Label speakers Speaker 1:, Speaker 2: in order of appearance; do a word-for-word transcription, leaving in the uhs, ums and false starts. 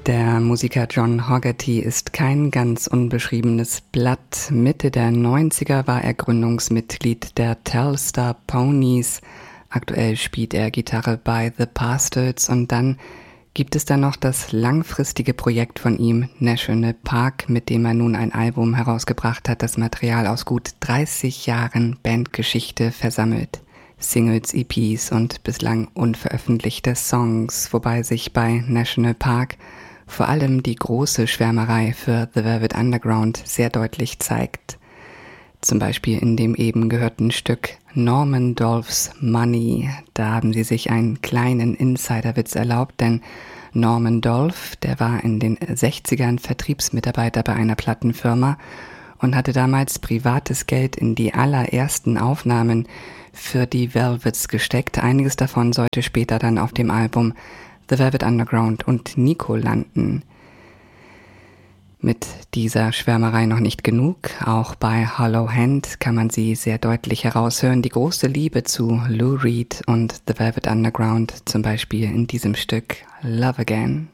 Speaker 1: Der Musiker John Fogerty ist kein ganz unbeschriebenes Blatt. Mitte der neunziger war er Gründungsmitglied der Telstar Ponies. Aktuell spielt er Gitarre bei The Bastards und dann gibt es da noch das langfristige Projekt von ihm, National Park, mit dem er nun ein Album herausgebracht hat, das Material aus gut dreißig Jahren Bandgeschichte versammelt. Singles, E Ps und bislang unveröffentlichte Songs, wobei sich bei National Park vor allem die große Schwärmerei für The Velvet Underground sehr deutlich zeigt. Zum Beispiel in dem eben gehörten Stück Norman Dolph's Money. Da haben sie sich einen kleinen Insiderwitz erlaubt, denn Norman Dolph, der war in den sechzigern Vertriebsmitarbeiter bei einer Plattenfirma und hatte damals privates Geld in die allerersten Aufnahmen für die Velvets gesteckt. Einiges davon sollte später dann auf dem Album The Velvet Underground und Nico landen. Mit dieser Schwärmerei noch nicht genug. Auch bei Hollow Hand kann man sie sehr deutlich heraushören. Die große Liebe zu Lou Reed und The Velvet Underground, zum Beispiel in diesem Stück Love Again.